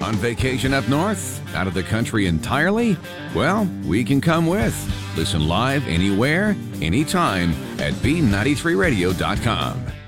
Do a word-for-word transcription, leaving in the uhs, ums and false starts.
On vacation up north? Out of the country entirely? Well, we can come with. Listen live anywhere, anytime at B ninety-three radio dot com.